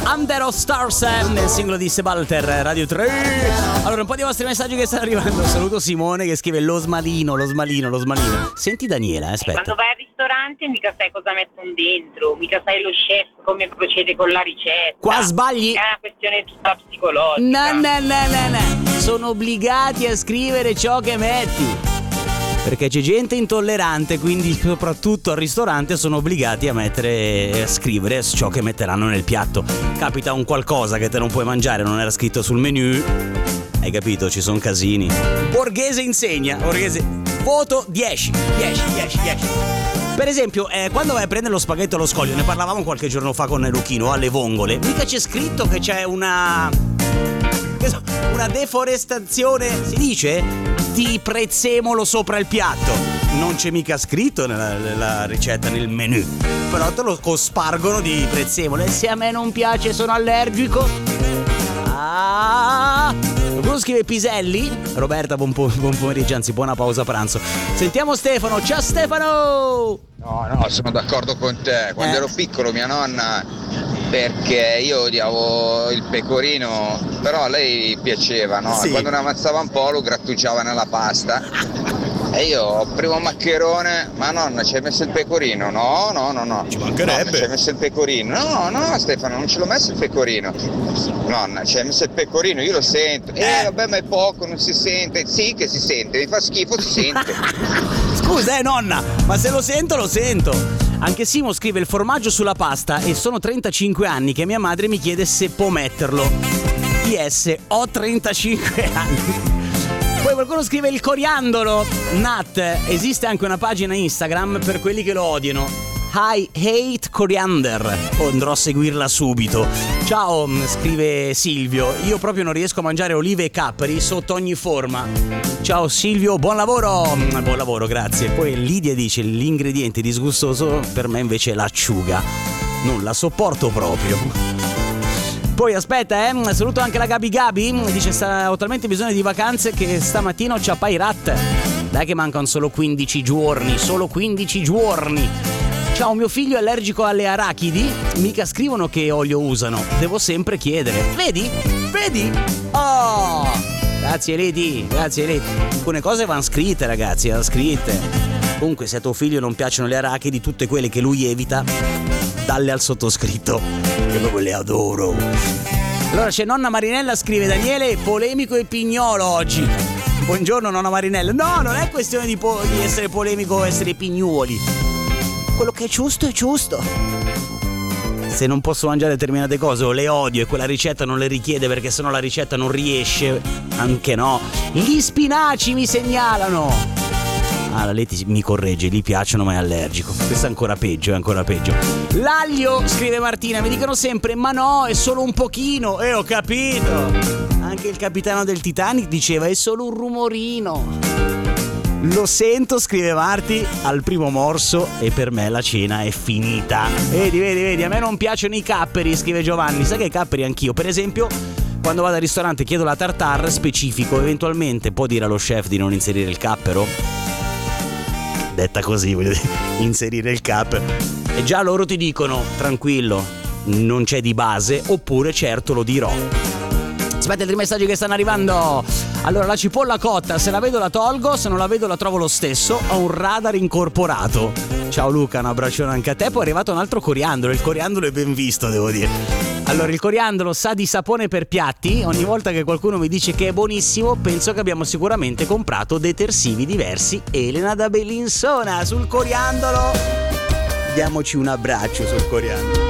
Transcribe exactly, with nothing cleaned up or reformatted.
Under of Stars nel singolo di Sebalter, Radio tre. Allora, un po' di vostri messaggi che stanno arrivando. Saluto Simone che scrive lo smalino, lo smalino, lo smalino. Senti Daniela, aspetta. Quando vai al ristorante mica sai cosa mettono dentro, mica sai lo chef come procede con la ricetta. Qua sbagli. È una questione tutta psicologica. No, no, no, no, no. Sono obbligati a scrivere ciò che metti. Perché c'è gente intollerante, quindi soprattutto al ristorante sono obbligati a mettere, a scrivere ciò che metteranno nel piatto. Capita un qualcosa che te non puoi mangiare, non era scritto sul menu. Hai capito? Ci sono casini. Borghese insegna, Borghese. Voto dieci, dieci, dieci, dieci. Per esempio, eh, quando vai a prendere lo spaghetto allo scoglio, ne parlavamo qualche giorno fa con Luchino, alle vongole, mica c'è scritto che c'è una... una deforestazione, si dice? Di prezzemolo sopra il piatto. Non c'è mica scritto nella, nella ricetta, nel menù. Però te lo cospargono di prezzemolo. E se a me non piace, sono allergico. Ah! Qualcuno scrive Piselli? Roberta, buon, po- buon pomeriggio, anzi buona pausa pranzo. Sentiamo Stefano. Ciao Stefano! No, no, sono d'accordo con te. Quando Eh. ero piccolo mia nonna, perché io odiavo il pecorino, però a lei piaceva, no? Sì. E quando ne ammazzava un po' lo grattugiava nella pasta. E io, primo maccherone, ma nonna ci hai messo il pecorino? No, no, no, no. Ci mancherebbe. Nonna, ci hai messo il pecorino? No, no Stefano, non ce l'ho messo il pecorino. Nonna, ci hai messo il pecorino, io lo sento. Eh, vabbè, ma è poco, non si sente. Sì che si sente, mi fa schifo, si sente. Scusa, eh nonna, ma se lo sento, lo sento. Anche Simo scrive il formaggio sulla pasta e sono trentacinque anni che mia madre mi chiede se può metterlo. P S, ho trentacinque anni. Poi qualcuno scrive il coriandolo. Nat, esiste anche una pagina Instagram per quelli che lo odiano. I hate coriander. Oh, andrò a seguirla subito. Ciao, scrive Silvio. Io proprio non riesco a mangiare olive e capperi sotto ogni forma. Ciao Silvio, buon lavoro. Buon lavoro, grazie. Poi Lidia dice l'ingrediente disgustoso per me invece è l'acciuga. Non la sopporto proprio. Poi aspetta, eh, saluto anche la Gabi Gabi. Dice sta, ho talmente bisogno di vacanze che stamattina ho ciappa i rat. Dai che mancano solo quindici giorni. Solo quindici giorni. Ciao, mio figlio è allergico alle arachidi. Mica scrivono che olio usano. Devo sempre chiedere. Vedi? Vedi? Oh! Grazie Lady, grazie Lady. Alcune cose vanno scritte, ragazzi, vanno scritte. Comunque, se a tuo figlio non piacciono le arachidi, tutte quelle che lui evita, dalle al sottoscritto, che proprio le adoro. Allora c'è nonna Marinella, scrive Daniele, polemico e pignolo oggi. Buongiorno nonna Marinella. No, non è questione di, po- di essere polemico o essere pignuoli. Quello che è giusto è giusto. Se non posso mangiare determinate cose o le odio e quella ricetta non le richiede perché sennò la ricetta non riesce, anche no. Gli spinaci mi segnalano. Ah, la Leti mi corregge, gli piacciono ma è allergico. Questo è ancora peggio, è ancora peggio. L'aglio, scrive Martina, mi dicono sempre ma no, è solo un pochino. E eh, ho capito. Anche il capitano del Titanic diceva è solo un rumorino. Lo sento, scrive Marti, al primo morso e per me la cena è finita. Vedi, vedi, vedi, a me non piacciono i capperi, scrive Giovanni. Sai che i capperi anch'io, per esempio, quando vado al ristorante chiedo la tartare specifico, eventualmente può dire allo chef di non inserire il cappero? Detta così, voglio dire, inserire il cappero. E già loro ti dicono, tranquillo, non c'è di base, oppure certo lo dirò. Aspetta altri messaggi che stanno arrivando. Allora, la cipolla cotta, se la vedo la tolgo, se non la vedo la trovo lo stesso. Ho un radar incorporato. Ciao Luca, un abbraccione anche a te. Poi è arrivato un altro coriandolo. Il coriandolo è ben visto, devo dire. Allora, il coriandolo sa di sapone per piatti. Ogni volta che qualcuno mi dice che è buonissimo, penso che abbiamo sicuramente comprato detersivi diversi. Elena da Bellinzona sul coriandolo. Diamoci un abbraccio sul coriandolo.